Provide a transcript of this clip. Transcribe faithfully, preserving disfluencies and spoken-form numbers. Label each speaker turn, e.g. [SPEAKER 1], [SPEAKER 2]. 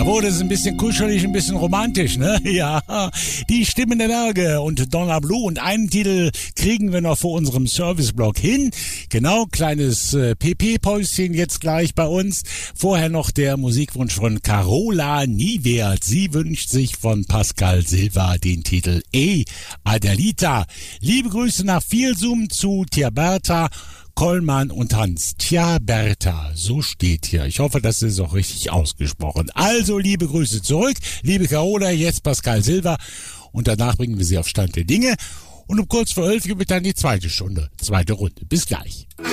[SPEAKER 1] Da wurde es ein bisschen kuschelig, ein bisschen romantisch, ne? Ja, die Stimmen der Berge und Donna Blue. Und einen Titel kriegen wir noch vor unserem Serviceblock hin. Genau, kleines äh, P P-Päuschen jetzt gleich bei uns. Vorher noch der Musikwunsch von Carola Niewert. Sie wünscht sich von Pascal Silva den Titel E Adelita. Liebe Grüße nach Vilsum zu Tierberta, Kollmann und Hans. Tja, Bertha, so steht hier. Ich hoffe, das ist auch richtig ausgesprochen. Also, liebe Grüße zurück. Liebe Carola, jetzt Pascal Silva. Und danach bringen wir Sie auf Stand der Dinge. Und um kurz vor elf gibt es dann die zweite Stunde, zweite Runde. Bis gleich.